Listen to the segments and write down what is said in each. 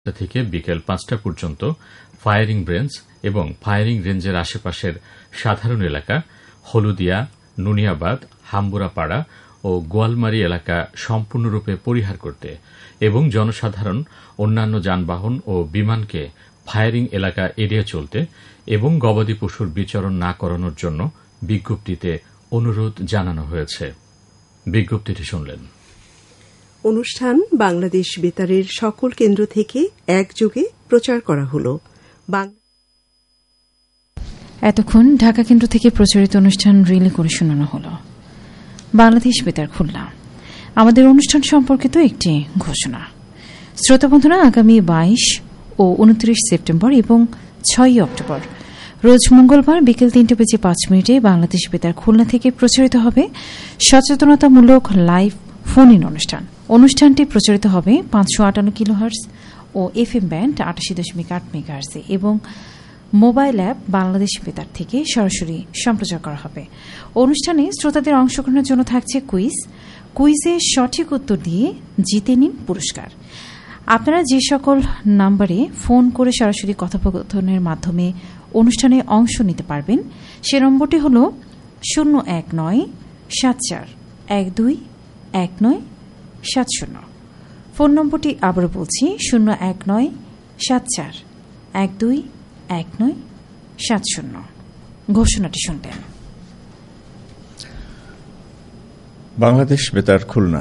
থেকে বিকেল 5টা পর্যন্ত ফায়ারিং রেঞ্জ এবং ফায়ারিং রেঞ্জের আশেপাশের সাধারণ এলাকা হলুদিয়া, নুনিয়াবাদ, হাম্বুরাপাড়া ও গোয়ালমারি এলাকা সম্পূর্ণরূপে পরিহার করতে এবং জনসাধারণ, অন্যান্য যানবাহন ও বিমানকে ফায়ারিং এলাকা এড়িয়ে চলতে এবং গবাদি পশুর বিচরণ না করানোর জন্য বিজ্ঞপ্তিতে অনুরোধ জানানো হয়েছে। বিজ্ঞপ্তিটি শুনলেন। অনুষ্ঠান বাংলাদেশ বেতারের সকল কেন্দ্র থেকে একযোগে প্রচার করা হল। এতক্ষণ ঢাকা কেন্দ্র থেকে প্রচারিত অনুষ্ঠান রিলে করে শোনানো হল। বাংলাদেশ বেতার খুলনা। আমাদের অনুষ্ঠান সম্পর্কিত একটি ঘোষণা। শ্রোতা বন্ধুরা, আগামী 22 ও 29 সেপ্টেম্বর এবং 6 অক্টোবর রোজ মঙ্গলবার বিকেল 3:05 বাংলাদেশ বেতার খুলনা থেকে প্রচারিত হবে সচেতনতামূলক লাইভ ফোন ইন অনুষ্ঠান। অনুষ্ঠানটি প্রচারিত হবে 558 কিলোহার্টজ ও এফএম ব্যান্ড 88.8 মেগাহার্টজে এবং মোবাইল অ্যাপ বাংলাদেশ বেতার থেকে সরাসরি সম্প্রচার করা হবে। অনুষ্ঠানে শ্রোতাদের অংশগ্রহণের জন্য থাকছে কুইজে সঠিক উত্তর দিয়ে জিতে নিন পুরস্কার। আপনারা যে সকল নম্বরে ফোন করে সরাসরি কথোপকথনের মাধ্যমে অনুষ্ঠানে অংশ নিতে পারবেন সে নম্বরটি হল 01974121970। ফোন নম্বরটি আবারও বলছি 01974121970। ঘোষণাটি শুনলেন। বাংলাদেশ বেতার খুলনা।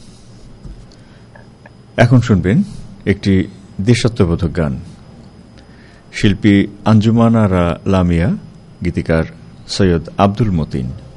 এখন শুনবেন একটি দেশাত্মবোধক গান। শিল্পী আঞ্জুমান আরা লামিয়া, গীতিকার সৈয়দ আব্দুল মতিন।